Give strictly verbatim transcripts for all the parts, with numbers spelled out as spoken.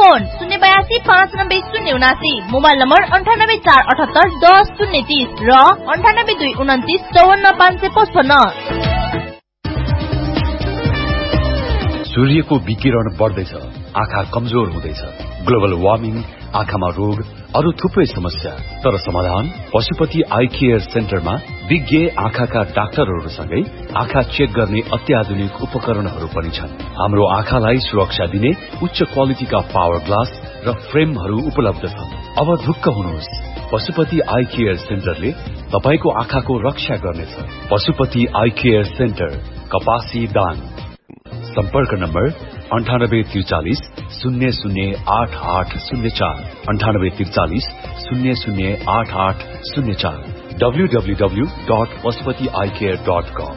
Phone शून्य बयासी पाँच नब्बे शून्य उनासी, मोबाइल नम्बर अन्ठानब्बे चार अठहत्तर दस शून्य तीस र अन्ठानब्बे दुई उन्तिस चौवन्न पाँच सय पचपन्न। सूर्यको विकिरण बढ्दैछ, आँखा कमजोर हुँदैछ, ग्लोबल वार्मिङ, आँखामा रोग, अरू थुप्रै समस्या। तर समाधान पशुपति आई केयर सेन्टरमा विज्ञ आँखाका डाक्टरहरूसँगै आँखा चेक गर्ने अत्याधुनिक उपकरणहरू पनि छन्। हाम्रो आँखालाई सुरक्षा दिने उच्च क्वालिटीका पावर ग्लास र फ्रेमहरू उपलब्ध छन्। अब ढुक्क हुनुहोस्, पशुपति आई केयर सेन्टरले तपाईको आँखाको रक्षा गर्नेछ। पशुपति आई केयर सेन्टर, कपासी दाङ। सम्पर्क नम्बर अन्ठानब्बे त्रिचालिस शून्य शून्य आठ आठ शून्य चार, अन्ठानब्बे त्रिचालिस शून्य शून्य आठ आठ शून्य चार, W W W dot Pashupati I care dot com.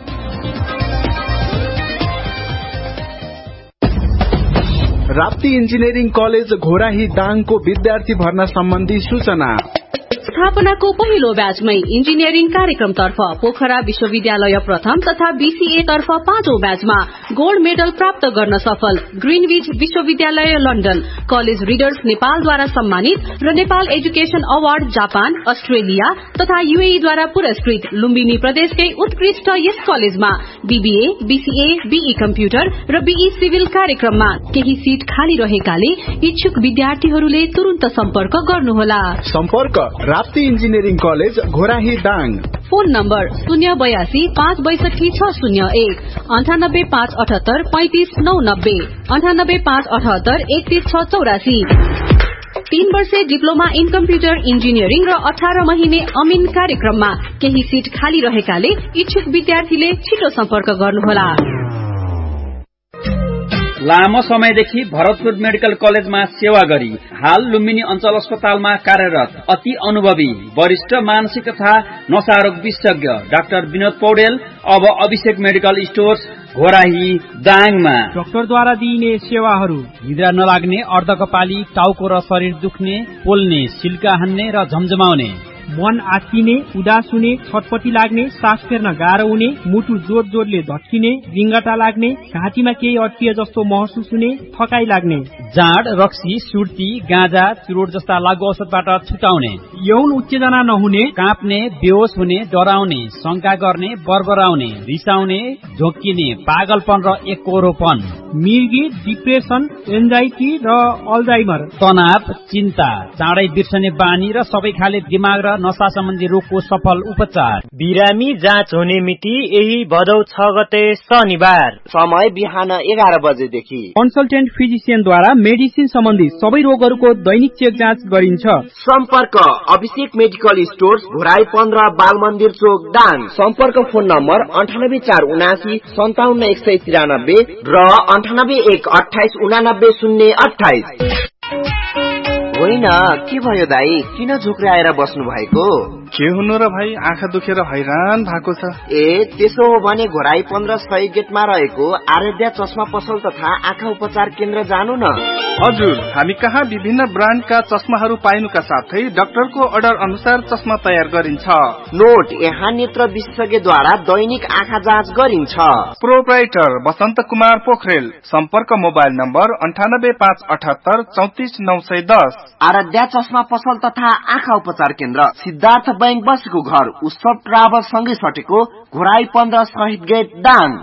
Rapti engineering college Ghorahi दाङको विद्यार्थी भर्ना सम्बन्धी सूचना। स्थापनाको पहिलो ब्याचमै इन्जिनियरिङ कार्यक्रम तर्फ पोखरा विश्वविद्यालय प्रथम तथा बीसीए तर्फ पाँचौं ब्याचमा गोल्ड मेडल प्राप्त गर्न सफल ग्रीनविच विश्वविद्यालय लन्डन, कलेज रिडर्स नेपालद्वारा सम्मानित र Nepal education award Japan, Australia तथा यूएई द्वारा पुरस्कृत लुम्बिनी प्रदेशकै उत्कृष्ट यस कलेजमा बीबीए, बीसीए, बीई कम्प्युटर र बीई सिभिल कार्यक्रममा केही सीट खाली रहेकाले इच्छुक विद्यार्थीहरूले तुरन्त सम्पर्क गर्नुहोला। सम्पर्क Rapti engineering college Ghorahi Dang. Phone number शून्य बयासी पाँच बैसठी छ शून्य एक, अन्ठानब्बे पाँच अठहत्तर पैंतिस नौ नब्बे, अन्ठानब्बे पाँच अठहत्तर एकतीस छ चौरासी। तीन वर्षे डिप्लोमा इन कम्प्युटर इन्जिनियरिङ र अठार महिने अमिन कार्यक्रममा केही सीट खाली रहेकाले इच्छुक विद्यार्थीले छिटो सम्पर्क गर्नुहोला। लामो समयदेखि भरतपुर मेडिकल कलेजमा सेवा गरी हाल लुम्बिनी अञ्चल अस्पतालमा कार्यरत अति अनुभवी वरिष्ठ मानसिक तथा नशारोग विशेषज्ञ डाक्टर विनोद पौडेल अब अभिषेक मेडिकल स्टोर्स घोराही दाङमा डाक्टरद्वारा दिइने सेवाहरू निद्रा नलाग्ने, अर्धकपाली, टाउको र शरीर दुख्ने, पोल्ने, सिल्का हान्ने र झमझमाउने, मन आत्तिने, उदास हुने, छटपटी लाग्ने, सास फेर्न गाह्रो हुने, मुटु जोर जोरले धड्किने, रिङ्गटा लाग्ने, घाँटीमा केही अड्किए जस्तो महसुस हुने, थकाई लाग्ने, जाँड, रक्सी, सुर्ती, गाँजा, चुरोट जस्ता लागु औषधबाट छुटाउने, यौन उत्तेजना नहुने, काँप्ने, बेहोस हुने, डराउने, शंका गर्ने, बरबराउने, रिसाउने, झोक्किने, पागलपन र एककोरोपन, मिर्गी, डिप्रेसन, एन्जाइटी र अल्जाइमर, तनाव, चिन्ता, चाँडै बिर्सने बानी र सबै खाले दिमाग र नशा सम्बन्धी रोगको सफल उपचार। बिरामी जाँच हुने मिति यही भदौ छ गते शनिबार, समय बिहान एघार बजेदेखि। कन्सल्टेन्ट फिजिसियनद्वारा मेडिसिन सम्बन्धी सबै रोगहरूको दैनिक चेक जाँच गरिन्छ। सम्पर्क अभिषेक मेडिकल स्टोर्स घोराई पन्ध्र बाल मन्दिर चोक दाङ। सम्पर्क फोन नम्बर अन्ठानब्बे चार उनासी सन्ताउन्न एक सय तिरानब्बे र अन्ठानब्बे एक अठाइस उनानब्बे शून्य अठाइस। होइन, के भयो दाई, किन झुक्राएर बस्नु भएको? के हुनु र भाइ, आँखा दुखेर हैरान भएको छ। ए त्यसो हो भने घोराई पन्ध्र सय गेटमा रहेको आराध्या चस्मा पसल तथा आँखा उपचार केन्द्र जानु न। हजुर, हामी कहाँ विभिन्न ब्रान्डका चस्माहरू पाइनुका साथै डाक्टरको अर्डर अनुसार चस्मा तयार गरिन्छ। नोट, यहाँ नेत्र विशेषज्ञद्वारा दैनिक आँखा जाँच गरिन्छ। प्रोप्राइटर बसन्त कुमार पोखरेल। सम्पर्क मोबाइल नम्बर अन्ठानब्बे पाँच अठहत्तर चौतिस नौ सय दस। आराध्या चस्मा पसल तथा आँखा उपचार केन्द्र, सिद्धार्थ बैंक बसेको घर, उत्सव ट्राभल सँगै सटेको घोराई पन्ध्र शहीद गेट दाङ।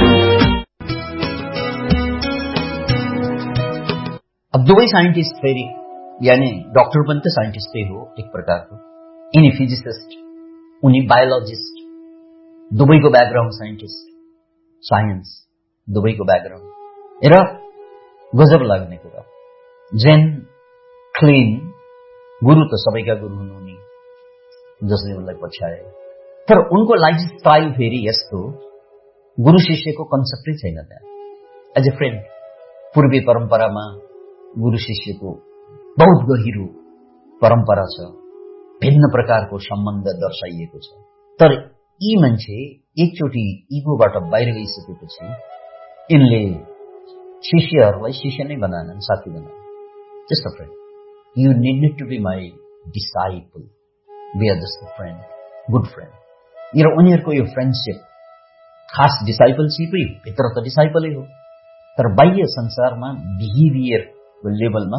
अब दुवै साइन्टिस्ट फेरि, यानी डाक्टर पनि त साइन्टिस्टै हो एक प्रकारको, यिनी फिजिसिस्ट, उनी बायोलोजिस्ट, दुवैको ब्याकग्राउन्ड साइन्टिस्ट, साइन्स दुवैको ब्याकग्राउन्ड। र गजब लाग्ने कुरा, जेन क्लिन गुरु त सबैका गुरु हुनुहुने जसले उनलाई पछ्याए, तर उनको लाइफ स्टाइल फेरि यस्तो, गुरु शिष्यको कन्सेप्टै छैन त्यहाँ। एज ए फ्रेन्ड, पूर्वी परम्परामा गुरु शिष्यको बहुत गहिरो परम्परा छ, भिन्न प्रकारको सम्बन्ध दर्शाइएको छ। तर यी मान्छे एकचोटि इगोबाट बाहिर गइसकेपछि यिनले शिष्यहरूलाई शिष्य नै बनाएनन्, साथी बनाए। Just a friend, you need to be my disciple, be are just a friend, good friend. र उनीहरूको यो फ्रेन्डसिप खास डिसाइपलसिपै, भित्र त डिसाइपलै हो, तर बाह्य संसारमा बिहेभियरको लेभलमा